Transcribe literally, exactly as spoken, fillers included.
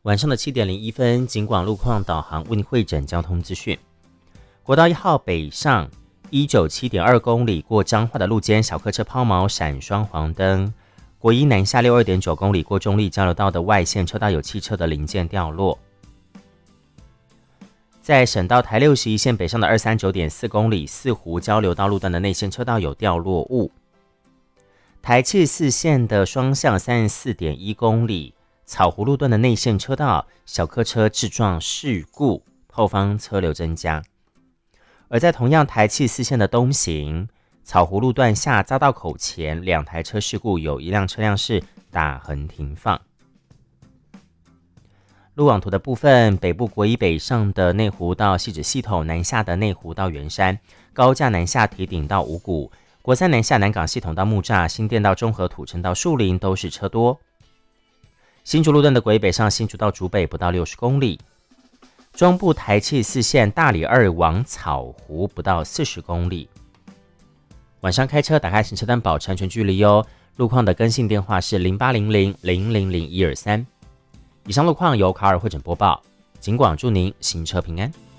晚上的七点零一分，警广路况导航为您汇整交通资讯。国道一号北上一九七点二公里，过彰化的路肩小客车抛锚闪双黄灯。国一南下六二点九公里，过中立交流道的外线车道有汽车的零件掉落。在省道台六十一线北上的二三九点四公里，四湖交流道路段的内线车道有掉落物。台七四线的双向三十四点一公里，草湖路段的内线车道小客车致撞事故，后方车流增加。而在同样台七四线的东行，草湖路段下匝道口前两台车事故，有一辆车辆是打横停放。路网图的部分，北部国一北上的内湖到汐止系统，南下的内湖到圆山，高架南下堤顶到五股，国三南下南港系统到木栅，新店到中和土城到树林都是车多。新竹路段的国一北上新竹到竹北不到六十公里，中部台七四线大里二往草湖不到四十公里。晚上开车打开行车灯保持安全距离哦。路况的更新电话是零八零零零零零一二三。以上路况由卡尔汇整播报，警广祝您行车平安。